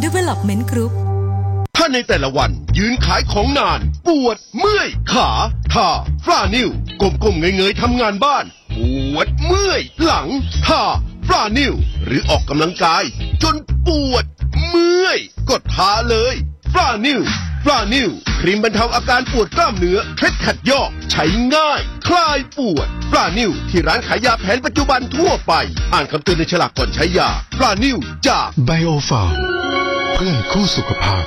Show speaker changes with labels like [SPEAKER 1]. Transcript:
[SPEAKER 1] Development Group
[SPEAKER 2] ถ้าในแต่ละวันยืนขายของนานปวดเมื่อยขาท่าฟลานิลก้มๆเงยๆทำงานบ้านปวดเมื่อยหลังท่าฟลานิลหรือออกกำลังกายจนปวดเมื่อยก็ทาเลยฟลานิลครีมบรรเทาอาการปวดกล้ามเนื้อเคล็ดขัดยอกใช้ง่ายคลายปวดฟลานิลที่ร้านขายยาแผนปัจจุบันทั่วไปอ่านคำเตือนในฉลากก่อนใช้ยาฟลานิลจาก
[SPEAKER 3] ไบโอฟาร์มเพื่อนคู่สุขภาพ